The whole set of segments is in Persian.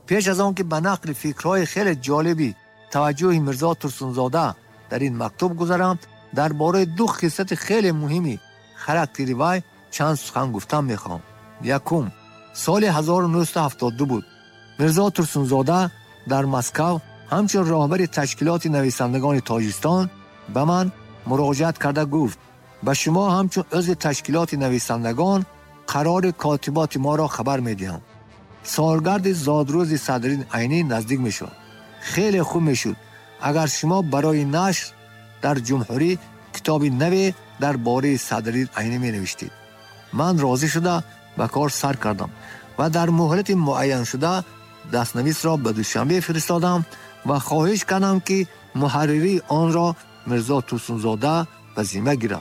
پیش از آن که به نقل فکرهای خیلی جالبی توجه میرزا ترسونزاده در این مکتوب گذارم، درباره دو خصلت خیلی مهمی خاراکتری وی چند سخن گفتم میخوام. یکم، سال 1972 بود. میرزا ترسونزاده در مسکو همچون راهبر تشکیلات نویسندگان تاجیکستان به من مراجعت کرده گفت به شما همچون عضو تشکیلات نویسندگان قرار کاتبات ما را خبر میدهم. سالگرد زادروز صدرالدین عینی نزدیک میشد. خیلی خوب میشد اگر شما برای نشر در جمهوری کتابی نوی درباره صدرالدین عینی می نوشتید. من راضی شده به کار سر کردم و در مهلت معین شده دستنویس را به دوشنبه فرستادم و خواهش کردم که محرری آن را میرزا ترسونزاده به ذمه گیرد.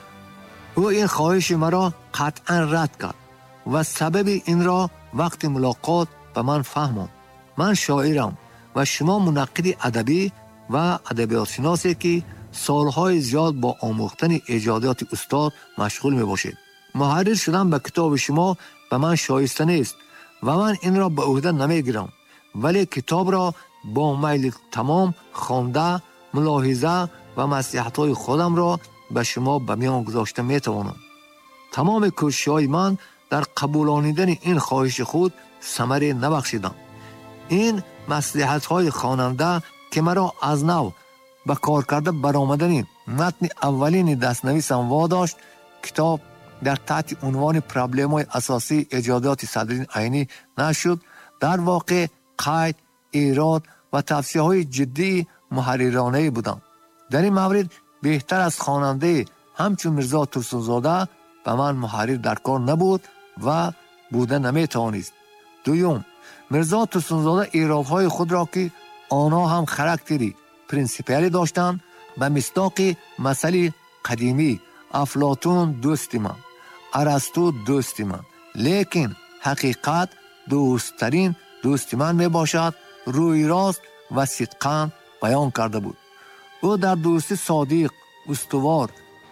او این خواهش مرا قطعا رد کرد و سبب این را وقت ملاقات به من فهماند. من شاعرم و شما منقد ادبی و ادبیات شناسی که سالهای زیاد با آموختن ایجادات استاد مشغول می باشید. محرر شدن به کتاب شما به من شایسته نیست و من این را به عهده نمی گیرم، ولی کتاب را با میل تمام خوانده، ملاحظه و مصلحت‌های خودم را به شما به میان گذاشته می توانم. تمام کوشش‌های من در قبولانیدن این خواهش خود ثمره نبخشیدم. این مصلحت‌های خواننده که مرا از نو به کار کرده برآمدن متن اولین دستنویسم واداشت، کتاب در تحت عنوان پرابلم‌های اساسی ایجادات صدرالدین عینی نشد، در واقع قید، ایراد و توصیه‌های جدی محررانه بودند. در این مورد بهتر از خواننده همچون میرزا ترسونزاده به من محرر در کار نبود و بوده نمیتوانست. دوم، میرزا ترسونزاده ایرادهای خود را که آنها هم خاراکتری پرینسیپالی داشتند به مصداق مثل قدیمی افلاطون دوست من، ارسطو دوست من، لیکن حقیقت دوستترین دوست من می باشد، روی راست و صدقاً بیان کرده بود. او در دوستی صادق، استوار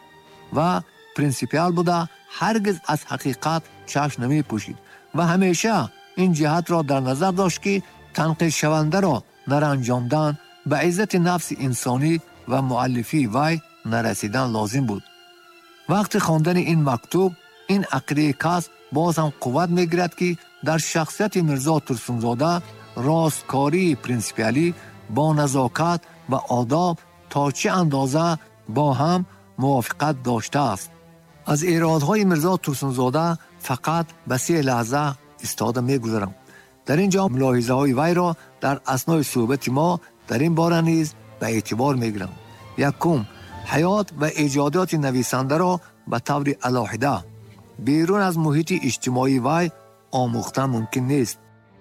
و پرینسیپال بوده، هرگز از حقیقت چشم نمی پوشید و همیشه این جهت را در نظر داشت که تنقیح شونده را نرانجامدن به عزت نفس انسانی و مؤلفی وی نرسیدن لازم بود. وقتی خواندن این مکتوب، این عقیده کس باز هم قوت میگیرد که در شخصیت میرزا ترسونزاده راستکاری پرینسیپالی با نزاکت و آداب تا چه اندازه با هم موافقت داشته است. از ایرادهای میرزا ترسونزاده فقط به 3 لحظه استاده میگذارم. در اینجا ملاحظه های وی را در اثنای صحبت ما در این باره نیز به اعتبار میگیرم. یکم، حیات و ایجادات نویسنده را به طور علاهده بیرون از محیط اجتماعی وی آموختن ممکن نیست.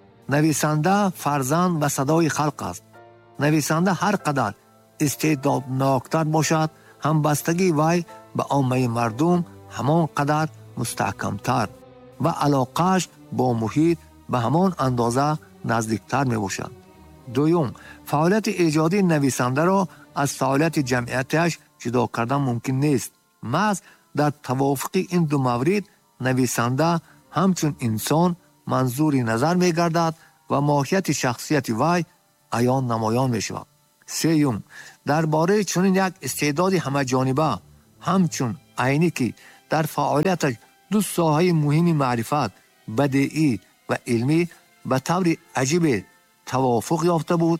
نویسنده فرزند و صدای خلق است. نویسنده هر قدر استعدادناکتر باشد، همبستگی وی به عامه مردم همان قدر مستحکمتر و علاقهش با محیط به همان اندازه نزدیکتر می باشد. دوم، فعالیت ایجادی نویسنده را از فعالیت جمعیتش جدا کردن ممکن نیست. محض در توافق این دو مورد نویسنده همچون انسان منظوری نظر می گردد و ماهیت شخصیت وی عیان نمایان می شود. سیوم، درباره چنین یک استعداد همه جانبه همچون عینی که در فعالیتش دو ساحه مهمی معرفت، بدیعی و علمی به طور عجیب توافق یافته بود،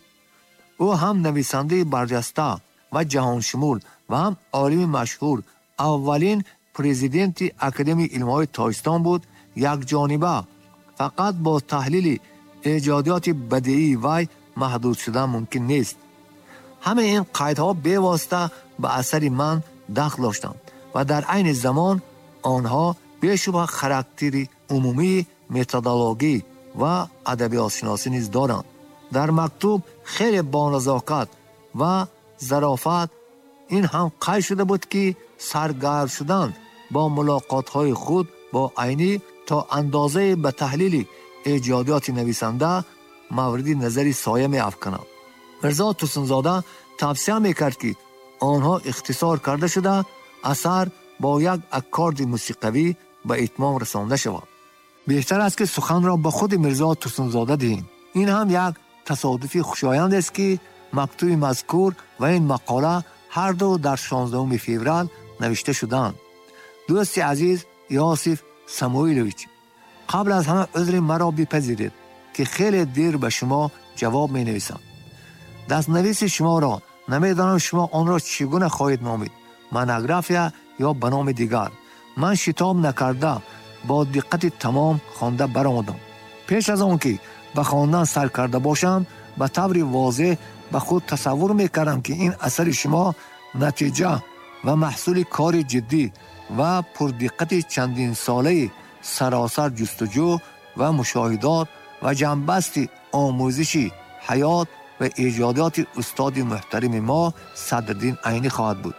او هم نویسنده برجسته و جهان شمول و هم عالم مشهور، اولین پرزیدنت اکادمی علم‌های تاجیکستان بود. یک جانبه فقط با تحلیل ایجادات بدیعی وی محدود شدن ممکن نیست. همه این قیدها به واسطه به اثر من دخل داشتند و در عین زمان آنها بیشتر خاراکتری عمومی، متدولوژی و ادبیات شناسی نیز دارند. در مکتوب خیلی با نزاکت و ظرافت این هم قید شده بود که سرگرم شدن با ملاقات‌های خود با عینی تا اندازه به تحلیل ایجادات نویسنده موردی نظری سایه می افکند. میرزا ترسونزاده توصیه میکرد که آنها اختصار کرده شده اثر با یک اکارد موسیقوی به اتمام رسانده شود. بهتر است که سخن را به خود میرزا ترسونزاده دهیم. این هم یک تصادفی خوشایند است که مکتوب مذکور و این مقاله هر دو در 16 فوریه نوشته شدند. دوست عزیز یوسف سموئیلویچ، قبل از همه عذر مرا بپذیرید که خیلی دیر به شما جواب می نویسم. دستنویس شما را نمیدانم شما آن را چگونه خواهید نامید، مونوگرافیا یا به نام دیگر. من شتاب نکرده با دقت تمام خوانده برآمدم. پیش از آن که به خواندن سر کرده باشم به طور واضح به خود تصور میکردم که این اثر شما نتیجه و محصول کار جدی و پردقت چندین ساله سراسر جستجو و مشاهدات و جنبست آموزشی حیات و ایجادات استاد محترم ما صدرالدین عینی خواهد بود.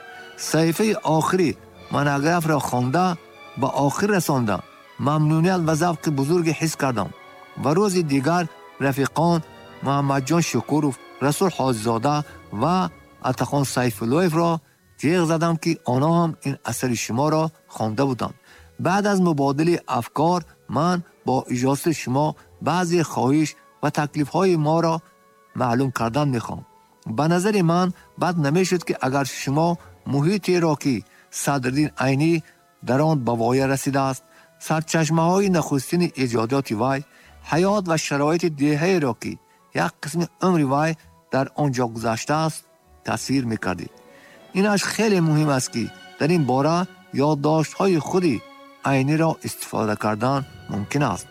صحیفه آخری مونوگراف را خوانده به آخر رساندم. ممنونیت و ذوق بزرگ حس کردم و روز دیگر رفیقان محمد جان شکوروف، رسول حاجزاده و اتخان سیفاللهیف را جیغ زدم که آنها هم این اثر شما را خوانده بودند. بعد از مبادله افکار من با اجازه شما بعضی خواهش و تکلیف های ما را معلوم کردن میخوام. به نظر من بد نمیشد که اگر شما محیطی را که صدرالدین عینی در آن به وای رسیده است، سرچشمه های نخستین ایجادات وی، حیات و شرایط دهه را که یک قسم عمر وی در آنجا گذشته است تصویر میکردید. اینش خیلی مهم است که در این باره یادداشت های خودی عینی را استفاده کردن ممکن است.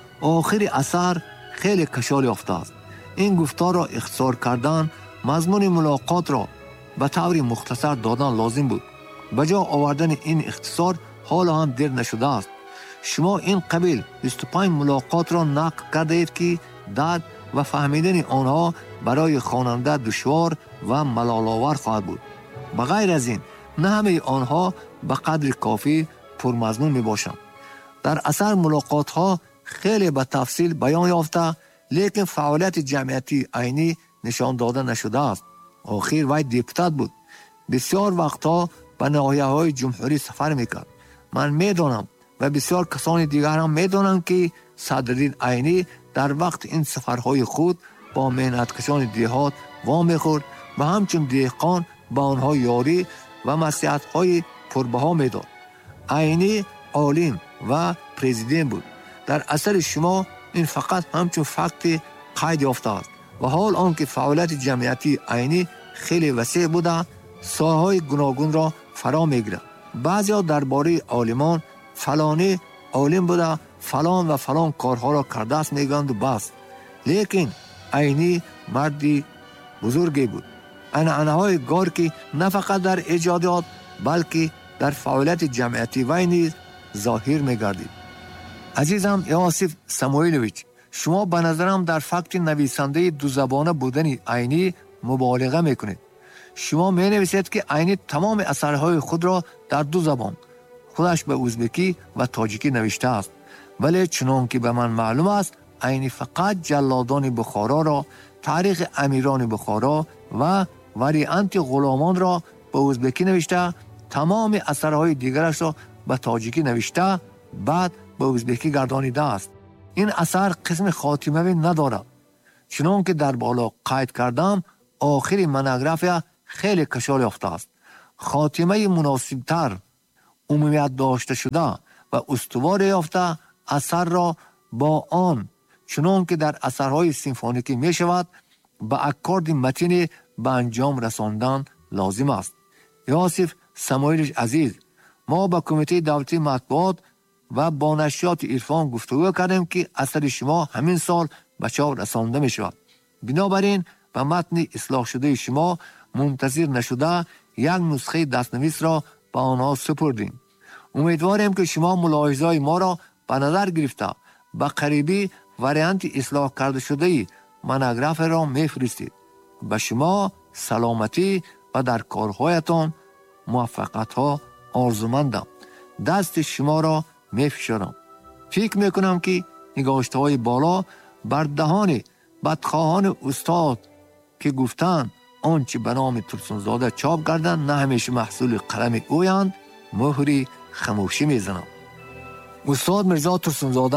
آخر اثر خیلی کشال یافته است. این گفتار را اختصار کردن، مضمون ملاقات را به طور مختصر دادن لازم بود. به جا آوردن این اختصار حالا هم دیر نشده است. شما این قبیل 25 ملاقات را نقل کرده اید که درک و فهمیدن آنها برای خواننده دشوار و ملال‌آور خواهد بود. بغیر از این نه همه آنها به قدر کافی پرمضمون می باشند. در اثر ملاقات ها خیلی به تفصیل بیان یافته، لیکن فعالیت جمعیتی عینی نشان داده نشده است. آخر وی دیپوتات بود. بسیار وقتها به ناحیه های جمهوری سفر میکرد. من میدانم و بسیار کسان دیگر هم میدانند که صدرالدین عینی در وقت این سفرهای خود با محنتکشان دیهات وام میخورد و همچون دهقان با آنها یاری و نصیحت‌های پربها میداد. عینی عالم و پرزیدنت بود. در اثر شما این فقط همچون فکت قید یافته است و حال آنکه فعالیت جمعیتی عینی خیلی وسیع بوده، ساحه‌های گوناگون را فرا میگیرد. بعضیا درباره عالمان فلانی عالم بوده، فلان و فلان کارها را کرده است میگویند و بس. لیکن عینی مردی بزرگی بود. عنعنه‌های گار که نه فقط در ایجادات بلکه در فعالیت جمعیتی وی نیز ظاهر می‌گردید. عزیزم یوسف سموئیلویچ، شما به نظرم در فکت نویسنده دو زبانه بودن عینی مبالغه میکنید. شما می نویسید که عینی تمام اثرهای خود را در دو زبان، خودش به ازبکی و تاجیکی نوشته است، ولی چنان که به من معلوم است عینی فقط جلادان بخارا را، تاریخ امیران بخارا و وریانت غلامان را به ازبکی نوشته، تمام اثرهای دیگرش را به تاجیکی نوشته، بعد به ازبکی گردانیده است. این اثر قسم خاتمه ندارد. چنان که در بالا قید کردم، آخر مونوگراف خیلی کشال یافته است. خاتمه مناسبتر، عمومیت داشته شده و استوار یافته اثر را با آن چنان که در اثرهای سیمفونیکی می شود به اکورد متین به انجام رساندن لازم است. یوسف سموئیلویچ عزیز، ما با کمیته دولتی مطبوعات و با نشریات عرفان گفتگو کردیم که اثر شما همین سال به چاپ رسانده می شود. بنابراین به متن اصلاح شده شما منتظر نشده یک نسخه دستنویس را به آنها سپردیم. امیدواریم که شما ملاحظه‌های ما را به نظر گرفته به قریبی وریانت اصلاح کرده شده مونوگراف را میفرستید. به شما سلامتی و در کارهایتان موفقیت ها آرزومندم. دست شما را میفشارم. فکر میکنم که نگاشته های بالا بر دهان بدخواهان استاد که گفتن آنچه به نام ترسونزاده چاپ کردن نه همیشه محصول قلم اویند، مهری خاموشی میزنم. استاد میرزا ترسونزاده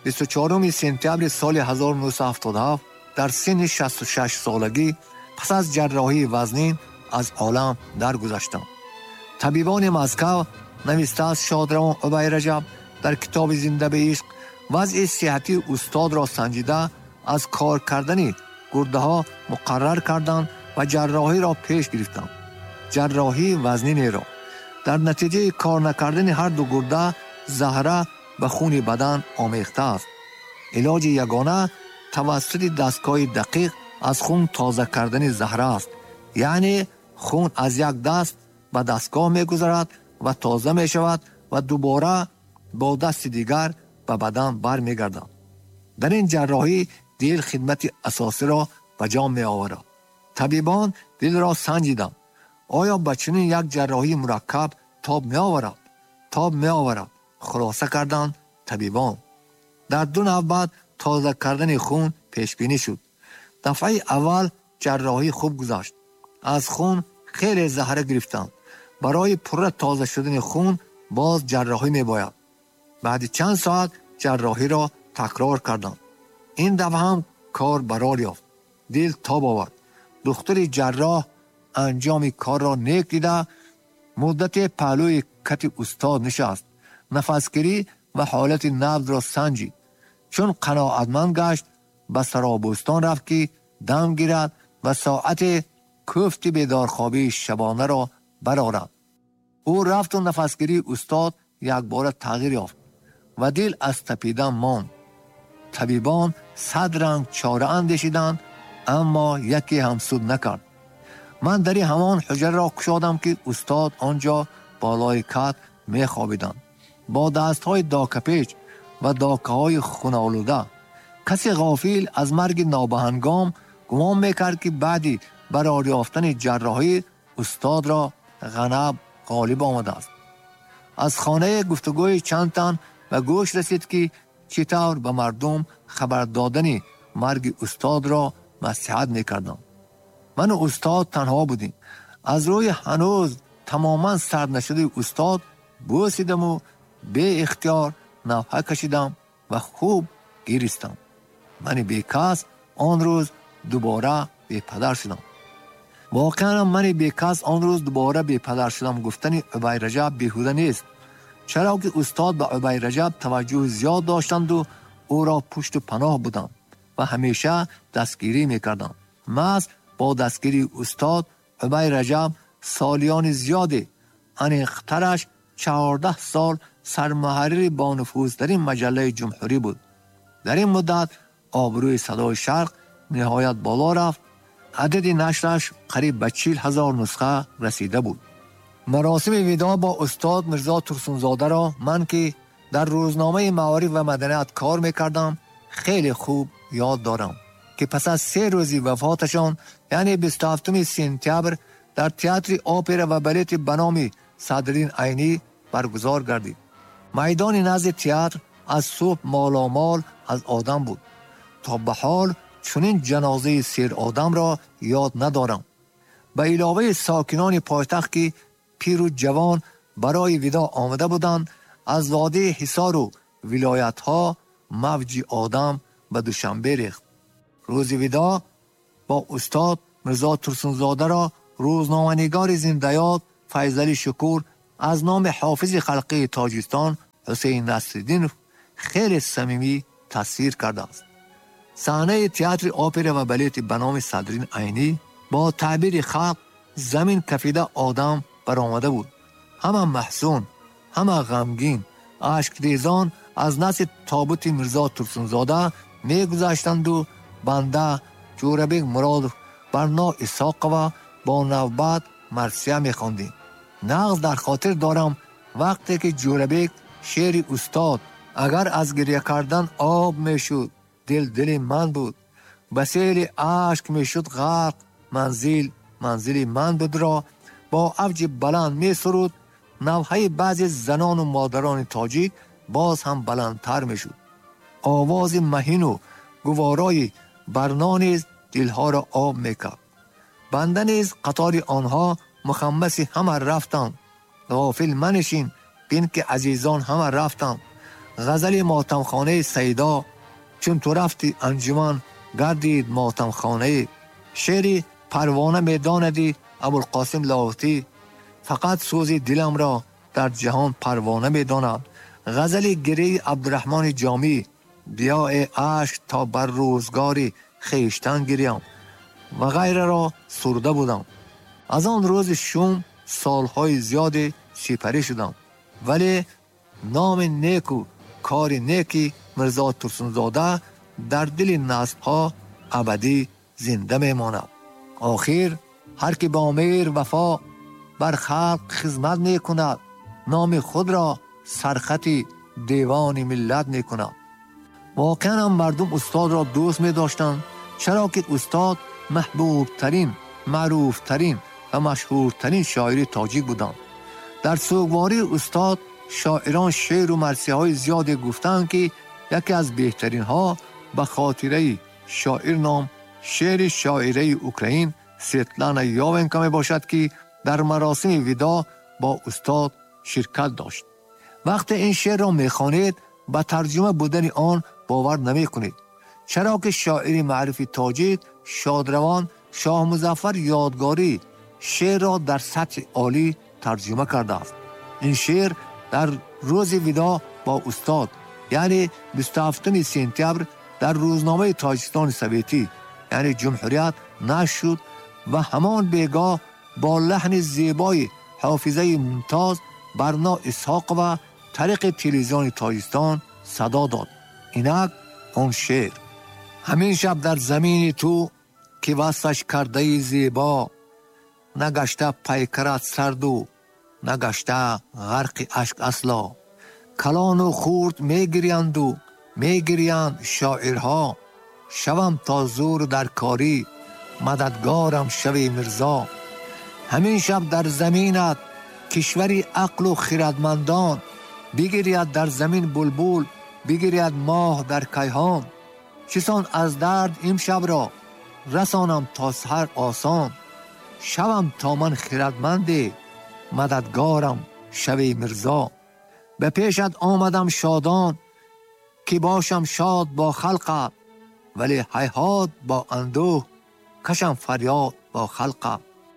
24 سپتامبر سال 1977 در سن 66 سالگی پس از جراحی وزنین از عالم درگذشتند. طبیبان مسکو نوشته است شادروان ابی رجب در کتاب زنده به عشق وضع صحتی استاد را سنجیده از کار کردن گرده ها مقرر کردند و جراحی را پیش گرفتند. جراحی وزنین را در نتیجه کار نکردن هر دو گرده زهره به خون بدن آمیخته است. علاج یگانه توسط دستگاه دقیق از خون تازه کردن زهره است. یعنی خون از یک دست به دستگاه می گذرد و تازه می شود و دوباره با دست دیگر به بدن بر می گردد. در این جراحی دل خدمت اساسی را به جا می آورد. طبیبان دل را سنجیدند. آیا به چنین یک جراحی مرکب تاب می آورد؟ تاب می آورد. خلاصه کردند طبیبان. در 2 نوبت تازه کردن خون پیش بینی شد. دفعه اول جراحی خوب گذشت. از خون خیلی زهره گرفتند. برای پر تازه شدن خون باز جراحی می باید. بعد چند ساعت جراحی را تکرار کردند. این دفعه هم کار برار یافت. دل تاب آورد. دکتر جراح انجام کار را نیک دیده مدت پهلوی کت استاد نشست. نفسگیری و حالت نبض را سنجید. چون قناعتمند گشت به سرابستان رفت که دم گیرد و ساعت کفت بیدارخوابی شبانه را برآورد. او رفت و نفسگیری استاد یک بار تغییر یافت و دل از تپیدن ماند. طبیبان 100 رنگ چاره اندیشیدند اما یکی هم سود نکرد. من در همان حجره را گشادم که استاد آنجا بالای کت می خوابیدند با دستهای داکپیچ و داکه های خونالوده. کسی غافل از مرگ نابهنگام گمان میکرد که بعدی برای یافتن جراحی استاد را غنب غالب آمده است. از خانه گفتگوی چند تن به گوش رسید که چطور به مردم خبر دادن مرگ استاد را نصیحت میکردند. من و استاد تنها بودیم. از روی هنوز تماما سرد نشده استاد بوسیدم و به اختیار نفحه کشیدم و خوب گریستم. من بیکس آن روز دوباره بی پدر شدم. واقعا من بیکس آن روز دوباره بی پدر شدم گفتن ابی رجب بیهوده نیست. چرا که استاد به ابی رجب توجه زیاد داشتند و او را پشت و پناه بودند و همیشه دستگیری میکردند. محض با دستگیری استاد ابی رجب سالیان زیادی انیخترش 14 سال سرمحرر با نفوذ در این مجله جمهوری بود. در این مدت آبروی صدای شرق نهایت بالا رفت. عدد نشرش قریب به 40,000 نسخه رسیده بود. مراسم وداع با استاد میرزا ترسونزاده را من که در روزنامه معارف و مدنیت کار میکردم خیلی خوب یاد دارم که پس از 3 روزی وفاتشان یعنی 27 سپتامبر در تئاتر اپرا و بالت به نام صدرالدین عینی برگزار گردید. میدان نزد تئاتر از صبح مالامال از آدم بود. تا به حال چنین جنازه سیر آدم را یاد ندارم. به علاوه ساکنان پایتخت که پیر و جوان برای وداع آمده بودند، از واده حصار و ولایت ها موج آدم به دوشنبه ریخت. روز وداع با استاد میرزا ترسونزاده را روزنامه‌نگار زنده‌یاد فیضعلی شکور از نام حافظ خلقی تاجیکستان حسین نصرالدین خیلی صمیمی تصویر کرده است. صحنه تئاتر اپرا و بالت به نام صدرالدین عینی با تعبیر خلق زمین کفیده آدم برآمده بود. همه محزون، همه غمگین، اشک ریزان از نزد تابوت میرزا ترسونزاده می گذشتند و بنده جوربک مراد برنا اسحاق و با نوبت مرثیه می خواندیم. نغز در خاطر دارم وقتی که جوربک شعر استاد اگر از گریه کردن آب می شد دل من بود، بسیل عشق می شد غرق، منزل من بود را با اوج بلند می سرود. نوحه بعضی زنان و مادران تاجیک باز هم بلندتر می شد. آواز مهین و گوارای برنا نیز دلها را آب می کرد. بنده نیز قطار آنها مخمس همه رفتند. غافل منشین بین که عزیزان همه رفتند. غزل ماتمخانه سیدا، چون تو رفتی انجمن گردید ماتمخانه. شعری پروانه میداندی ابوالقاسم لاهوتی، فقط سوز دلم را در جهان پروانه میداند. غزل گری عبدالرحمن جامی، بیا ای عشق تا بر روزگاری خیشتن گریم و غیره را سرده بودم. از آن روز شوم سالهای زیادی سپری شدم، ولی نام نیک و کار نیکی مرزا ترسونزاده در دل نسل‌ها ابدی زنده میماند. آخر هر که با مهر وفا بر خلق خدمت میکند، نام خود را سرخط دیوان ملت میکند. واقعا هم مردم استاد را دوست می‌داشتند، چرا که استاد محبوب ترین، معروف ترین و مشهورترین شاعر تاجیک بودند. در سوگواری استاد شاعران شعر و مرثیه های زیادی گفتند که یکی از بهترین ها به خاطره شاعر نام شعر شاعره اوکراین سویتلانا یاونکا می باشد که در مراسم وداع با استاد شرکت داشت. وقتی این شعر را میخوانید به ترجمه بودن آن باور نمی کنید، چرا که شاعر معروف تاجیک شادروان شاه مظفر یادگاری شعر را در سطح عالی ترجمه کرده است. این شعر در روز وداع با استاد یعنی 27 سپتامبر در روزنامه تاجیکستان سویتی یعنی جمهوریت نشر شد و همان بیگاه با لحن زیبای حافظه ممتاز برنا اسحاق و طریق تلویزیون تاجیکستان صدا داد. اینک اون شعر: همین شب در زمین تو که وصفش کرده زیبا، نگشته پیکرت سرد و نگشته غرق اشک اصلا. کلان و خورد میگریند و میگریند شاعرها، شوم تا زور در کاری مددگارم شوی مرزا. همین شب در زمینت کشوری عقل و خردمندان، بگیرید در زمین بلبل بگیرید ماه در کیهان. چسان از درد این شب را رسانم تا سحر آسان، شوم تا من خردمندی مددگارم شوی مرزا. به پیشت آمدم شادان که باشم شاد با خلقت، ولی هیهات با اندوه کشم فریاد با خلقت.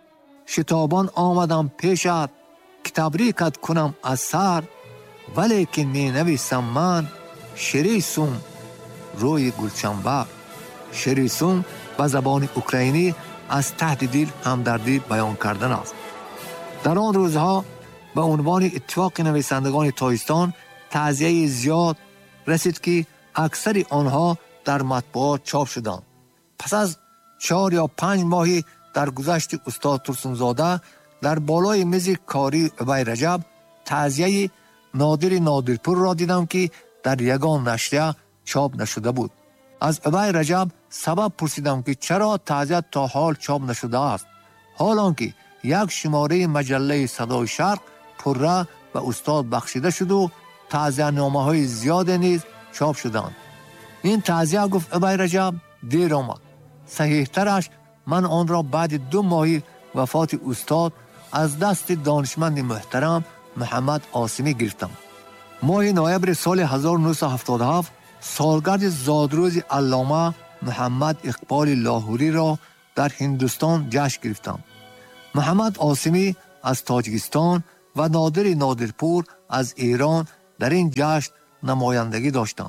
شتابان آمدم پیشت که تبریکت کنم از سر، ولی که می نویسم من شریسم روی گلچنبر. شریسم به زبان اوکراینی از تحت دل همدردی بیان کردن است. در آن روزها به عنوان اتفاق نویسندگان تاجیکستان تعزیه زیاد رسید که اکثر آنها در مطبوعات چاپ شدند. پس از 4 یا 5 ماهی در گذشت استاد ترسونزاده در بالای میز کاری ابی رجب تعزیه نادرپور را دیدم که در یگان نشریه چاپ نشده بود. از ابی رجب سبب پرسیدم که چرا تعزیه تا حال چاپ نشده است، حالان که یک شماره مجله صدای شرق پره به استاد بخشیده شد و تعزیه نامه های زیاد نیز چاپ شدند. این تعزیه، گفت ابی رجب، دیر آمد. صحیح ترش من آن را بعد 2 ماهی وفات استاد از دست دانشمند محترم محمد عاصمی گرفتم. ماه نوامبر سال 1977 سالگرد زادروز علامه محمد اقبال لاهوری را در هندوستان جشن گرفتم. محمد عاصمی از تاجیکستان و نادرپور از ایران در این جشن نمایندگی داشتند.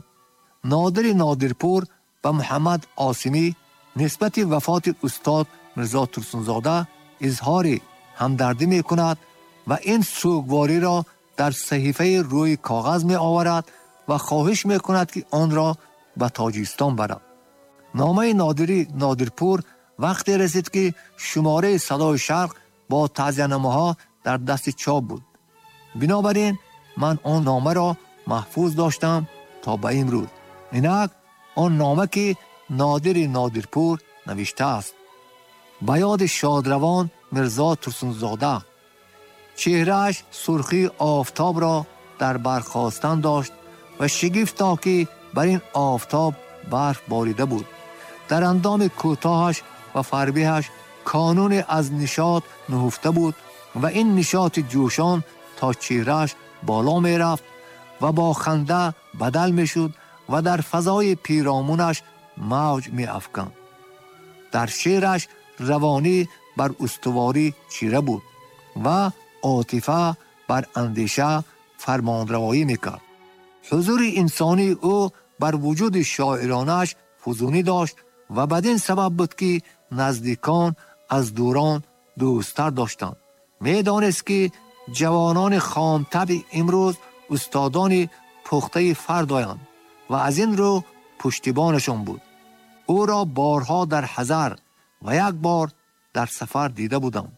نادرپور به محمد عاصمی نسبت وفات استاد مرزا ترسونزاده اظهار همدردی می کند و این سوگواری را در صحیفه روی کاغذ می آورد و خواهش می کند که آن را به تاجیکستان برد. نامه نادرپور وقتی رسید که شماره صدای شرق با تعزیه‌نامه ها در دست چاپ بود. بنابراین من آن نامه را محفوظ داشتم تا به امروز. اینک آن نامه که نادرپور نوشته است: به یاد شادروان مرزا ترسونزاده، چهرهش سرخی آفتاب را در برخاستن داشت و شگفتا که بر این آفتاب برف باریده بود. در اندام کوتاهش و فربهش کانون از نشاط نهفته بود و این نشاط جوشان تا چهرهش بالا می رفت و با خنده بدل می شد و در فضای پیرامونش موج می افکند. در شعرش روانی بر استواری چیره بود و عاطفه بر اندیشه فرمانروایی میکرد. حضور انسانی او بر وجود شاعرانش فزونی داشت و بدین سبب بود که نزدیکان از دوران دوستتر داشتند. میدانست که جوانان خامطبع امروز استادان پخته فردایند و از این رو پشتیبانشان بود. او را بارها در حضر و یک بار در سفر دیده بودم.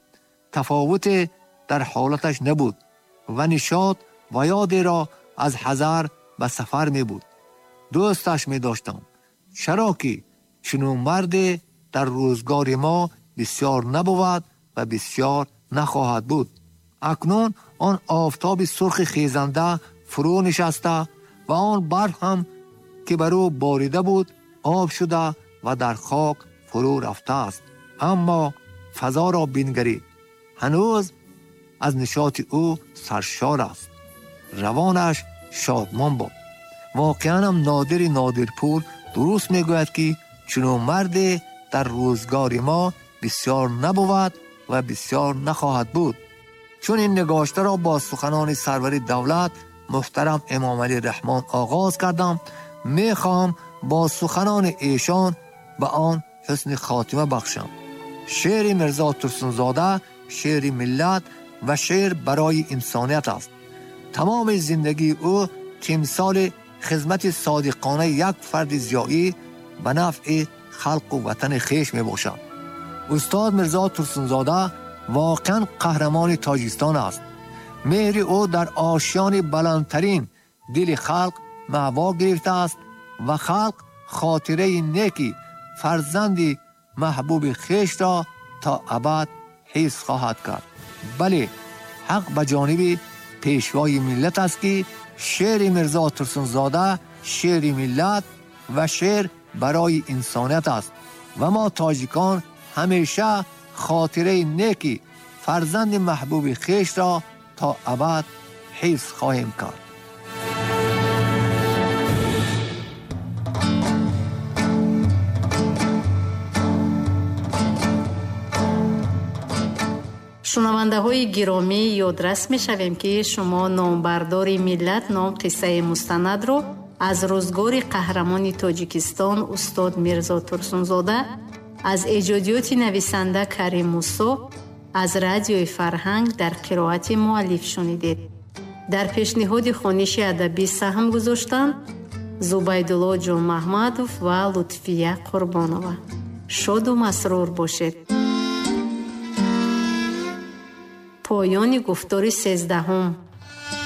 تفاوت در حالتش نبود و نشاط و یادی را از حضر به سفر می بود. دوستش می داشتم، چرا که چنون مرد در روزگار ما بسیار نبود و بسیار نخواهد بود. اکنون آن آفتاب سرخ خیزنده فرو نشسته و آن برف هم که بر او باریده بود آب شده و در خاک فرو رفته است. اما فضا را بنگری، هنوز از نشاط او سرشار است. روانش شادمان بود. واقعا هم نادرپور درست میگوید که چنون مرد در روزگار ما بسیار نبود و بسیار نخواهد بود. چون این نگاشته را با سخنان سرور دولت محترم امام علی رحمان آغاز کردم، میخوام با سخنان ایشان به آن حسن خاتمه بخشم. شعر میرزا ترسونزاده شعر ملت و شعر برای انسانیت است. تمام زندگی او تمثال خدمت صادقانه یک فرد ضیائی به نفع خلق و وطن خویش می باشد. استاد میرزا ترسونزاده واقعا قهرمان تاجیکستان است. مهر او در آشیان بلندترین دل خلق محوا گرفته است و خلق خاطره نیکی فرزند محبوب خویش را تا ابد حفظ خواهد کرد. بله، حق به جانب پیشوای ملت است که شعر میرزا ترسونزاده شعر ملت و شعر برای انسانیت است و ما تاجیکان همیشه خاطره نیکی فرزند محبوب خویش را تا ابد حفظ خواهیم کرد. شنونده های گرامی، یادرس می شویم که شما نامبردار ملت نام قصه مستند رو از روزگار قهرمان تاجیکستان استاد میرزا ترسونزاده از ایجادیات نویسنده کریم موسی از رادیوی فرهنگ در قرائت مؤلف شنیدید. در پیشنهاد خوانش ادبی سهم گذاشتند زبیدالله جان محمدوف و لطفیه قربانова. شاد و مسرور باشید. پایان گفتار 13